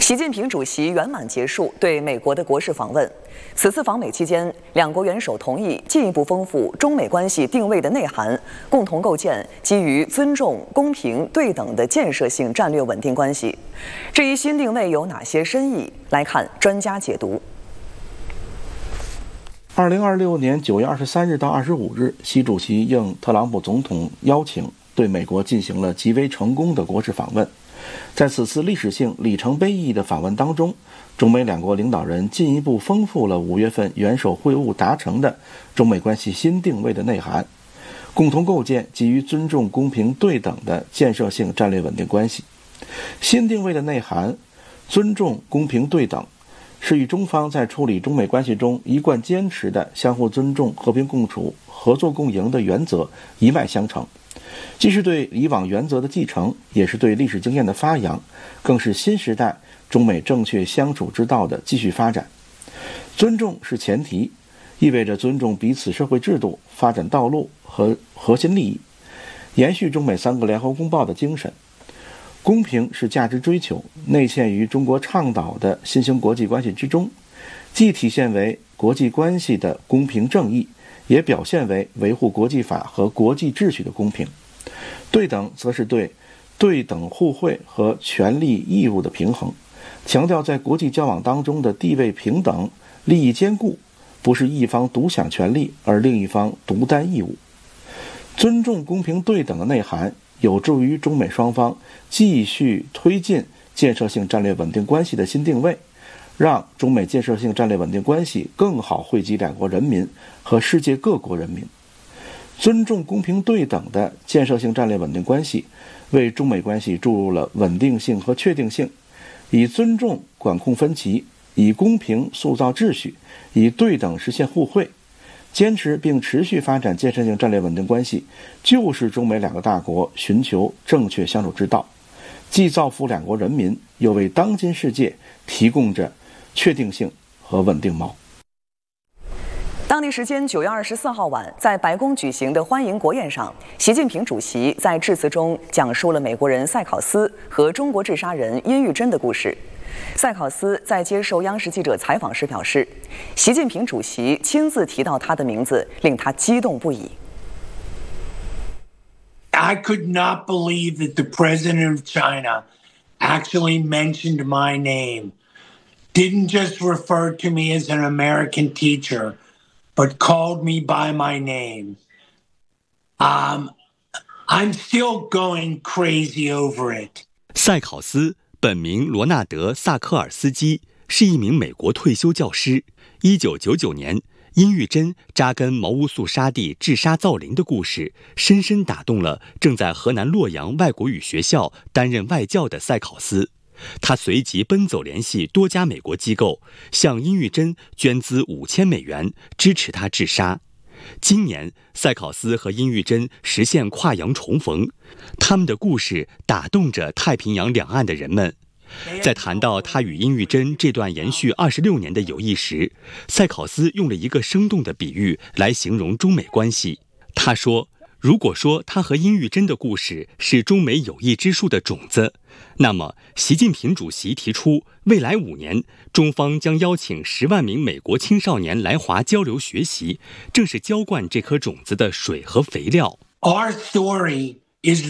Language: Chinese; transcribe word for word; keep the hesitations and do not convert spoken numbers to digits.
习近平主席圆满结束对美国的国事访问。此次访美期间，两国元首同意进一步丰富中美关系定位的内涵，共同构建基于尊重、公平、对等的建设性战略稳定关系。这一新定位有哪些深意？来看专家解读。 二零二六年九月二十三日到二十五日，习主席应特朗普总统邀请，对美国进行了极为成功的国事访问。在此次历史性里程碑意义的访问当中，中美两国领导人进一步丰富了五月份元首会晤达成的中美关系新定位的内涵，共同构建基于尊重、公平、对等的建设性战略稳定关系。新定位的内涵，尊重、公平、对等，是与中方在处理中美关系中一贯坚持的相互尊重、和平共处、合作共赢的原则一脉相承，既是对以往原则的继承，也是对历史经验的发扬，更是新时代中美正确相处之道的继续发展。尊重是前提，意味着尊重彼此社会制度、发展道路和核心利益，延续中美三个联合公报的精神。公平是价值追求，内嵌于中国倡导的新兴国际关系之中，既体现为国际关系的公平正义，也表现为维护国际法和国际秩序的公平。对等则是对对等互惠和权利义务的平衡，强调在国际交往当中的地位平等、利益兼顾，不是一方独享权利而另一方独担义务。尊重、公平、对等的内涵有助于中美双方继续推进建设性战略稳定关系的新定位，让中美建设性战略稳定关系更好惠及两国人民和世界各国人民。尊重、公平、对等的建设性战略稳定关系为中美关系注入了稳定性和确定性，以尊重管控分歧，以公平塑造秩序，以对等实现互惠。坚持并持续发展建设性战略稳定关系，就是中美两个大国寻求正确相处之道，既造福两国人民，又为当今世界提供着确定性和稳定锚。 当地时间九月二十四号晚，在白宫举行的欢迎国宴上，习近平主席在致辞中讲述了美国人塞考斯和中国治沙人殷玉珍的故事。塞考斯在接受央视记者采访时表示，习近平主席亲自提到他的名字，令他激动不已。 I could not believe that the president of China actually mentioned my name, didn't just refer to me as an American teacher, but called me by my name. Um, I'm still going crazy over it. 塞考斯本名罗纳德·萨科尔斯基，是一名美国退休教师。一九九九年，殷玉珍扎根毛乌素沙地治沙造林的故事，深深打动了正在河南洛阳外国语学校担任外教的塞考斯。他随即奔走联系多家美国机构，向殷玉珍捐资五千美元，支持他治沙。今年，塞考斯和殷玉珍实现跨洋重逢，他们的故事打动着太平洋两岸的人们。在谈到他与殷玉珍这段延续二十六年的友谊时，塞考斯用了一个生动的比喻来形容中美关系。他说，如果说他和殷玉珍的故事是中美友谊之树的种子，那么习近平主席提出，未来五年中方将邀请十万名美国青少年来华交流学习，正是浇灌这颗种子的水和肥料。 Our story is